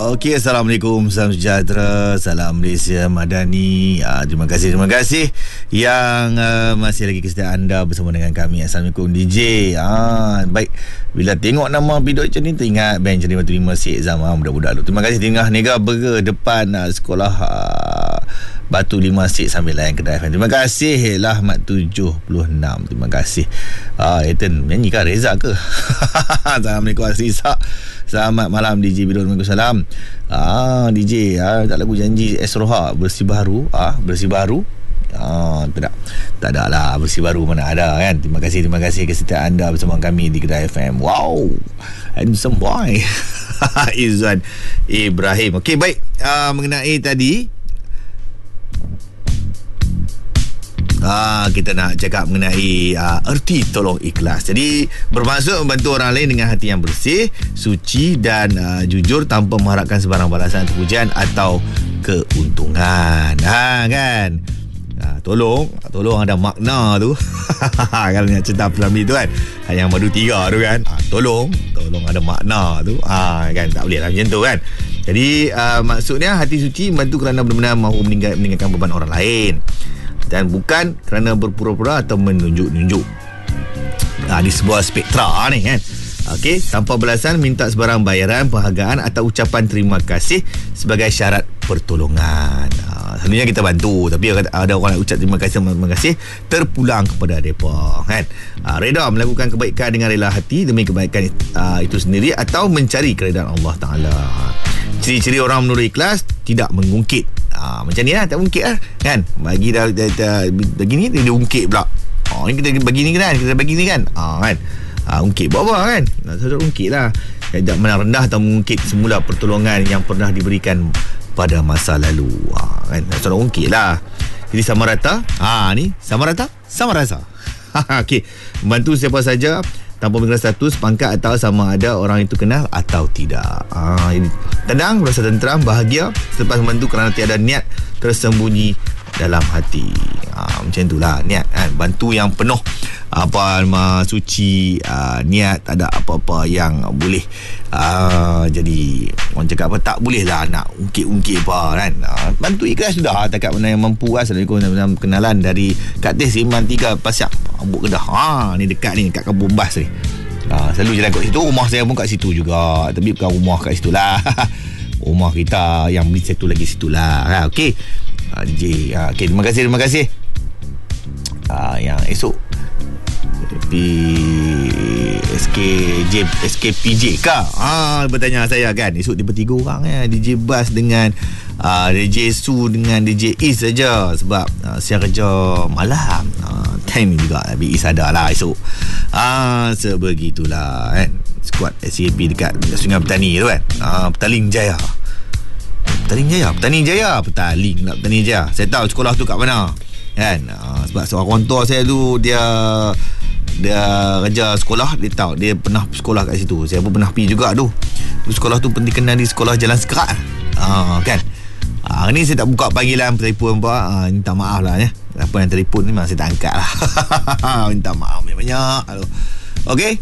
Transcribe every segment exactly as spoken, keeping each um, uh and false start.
Okey, Assalamualaikum, salam sejahtera, salam Malaysia Madani. uh, Terima kasih, terima kasih yang uh, masih lagi kesetia anda bersama dengan kami. Assalamualaikum D J. uh, Baik, bila tengok nama video macam ni, teringat band Jadi Batu Lima Sik Zaman budak-budak tu. Terima kasih Tengah Nega Burger depan uh, sekolah uh, Batu Lima Sik sambil layan kedai F M. Terima kasih lah Mat tujuh puluh enam. Terima kasih. Ah, uh, Ethan nyanyi kan Reza ke? Assalamualaikum Asri Isak. Selamat malam D J Bidul. Waalaikumsalam. Ah, D J, ah, tak lagu janji Esroha bersih baru, ah, bersih baru. Ah, tidak. Tak ada lah, bersih baru mana ada kan. Terima kasih, terima kasih kesetiaan anda bersama kami di Kedai F M. Wow. Handsome boy. Izzuan Ibrahim. Okey, baik. Ah, mengenai tadi Ah, kita nak cakap mengenai uh, erti tolong ikhlas. Jadi bermaksud membantu orang lain dengan hati yang bersih, suci dan uh, jujur tanpa mengharapkan sebarang balasan atau pujian atau keuntungan. Ha kan? Ha, tolong, tolong ada makna tu. Kalau nak cerita Flambi tu kan, yang madu tiga tu kan. Ha, tolong, tolong ada makna tu. Ha kan, tak boleh lah macam tu kan. Jadi uh, maksudnya hati suci membantu kerana benar-benar mahu meninggal, meninggalkan beban orang lain dan bukan kerana berpura-pura atau menunjuk-nunjuk. Nah, di sebuah spektra ni kan. Okey, tanpa balasan minta sebarang bayaran, penghargaan atau ucapan terima kasih sebagai syarat pertolongan. Ha, selalunya kita bantu, tapi ada orang nak ucap terima kasih, terima kasih terpulang kepada mereka kan. Ha, reda melakukan kebaikan dengan rela hati demi kebaikan uh, itu sendiri atau mencari keredaan Allah Taala. Ciri-ciri orang menurut ikhlas tidak mengungkit. Ha, macam ni lah, tak ungkit lah kan. Bagi dah, dah, dah begini dia ungkit pula. Oh, ni kita bagi ni kan, kita bagi ni kan. Ha, kan. Ha, ungkit buat apa kan? Nak sadar ungkit lah. Tidak menrendah atau mengungkit semula pertolongan yang pernah diberikan pada masa lalu. Ha, kan. Nak sadar ungkit lah. Jadi sama rata. Ha, ni sama rata, sama rasa. Okey, membantu siapa saja tanpa mengira status, pangkat atau sama ada orang itu kenal atau tidak. Ah, ini tenang, rasa tenteram, bahagia selepas membantu kerana tiada niat tersembunyi dalam hati. Ah, macam itulah niat kan, bantu yang penuh apa nama suci, ah, niat, tak ada apa-apa yang boleh ah, jadi orang cakap apa, tak boleh lah nak ungkit-ungkit apa kan. Ah, bantu ikhlas sudah, takat mana yang mampu. Assalamualaikum, kenalan dari Kak Tis Iman tiga Pasiak Ambuk Kedah. Ha, ni dekat ni, kat Kampung Bas ni. Ha, selalu jalan kat situ. Rumah saya pun kat situ juga, tapi bukan rumah kat situ lah. Rumah kita yang beli satu lagi situ lah. Ha, okey. Ha, D J. Ha, okey, terima kasih, terima kasih. Ha, yang esok P S K J S K P J kah? Ah, bertanya saya kan. Esok dia bertiga orang ya. D J Bas dengan uh, D J Su dengan D J Is saja sebab uh, saya kerja malam. Uh, time ni juga tapi Is ada lah esok. Ah, sebegitulah kan. Skuad S C P dekat Sungai Petani tu kan. Ah, Petaling Jaya. Petaling Jaya, Petaling Jaya, Petaling lah Petaling Jaya. Saya tahu sekolah tu kat mana. Kan? Uh, sebab seorang tua saya tu dia dia kerja sekolah, dia tahu dia pernah sekolah kat situ. Saya pun pernah pergi juga tu. Sekolah tu penting kenal di sekolah Jalan Sekerat. Ah, kan. Ah, ni saya tak buka panggilan telefon apa. Ah, minta maaf lah ya. Apa yang telefon ni memang saya tak angkat lah. Minta maaf banyak-banyak. Okey.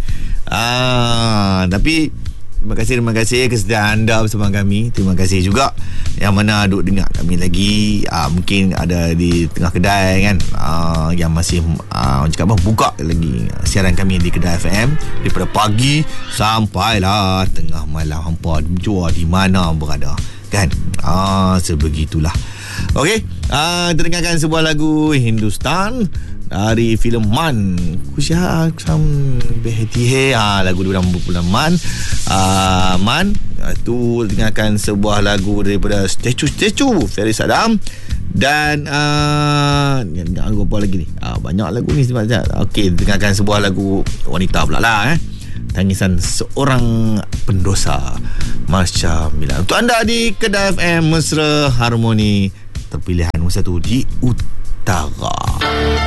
Ah, tapi terima kasih, terima kasih kesetiaan anda bersama kami. Terima kasih juga yang mana duk dengar kami lagi. Aa, mungkin ada di tengah kedai kan, aa, yang masih aa, orang cakap apa, buka lagi siaran kami di Kedai F M daripada pagi sampailah tengah malam. Hampa jua di mana berada kan. Aa, sebegitulah. Okey, aa, dengarkan sebuah lagu Hindustan dari filem Man. Kusya Sam Behti Hai. Ha, lagu dua ribu enam Man. Uh, Man itu dengarkan sebuah lagu daripada Statue-Statue Ferry Saddam. Dan uh, lagu apa lagi ni? Uh, banyak lagu ni sebenarnya. Okey, dengarkan sebuah lagu wanita pula lah eh. Tangisan seorang pendosa, Marsha Mila. Untuk anda di Kedai F M, mesra harmoni terpilihan satu di utara.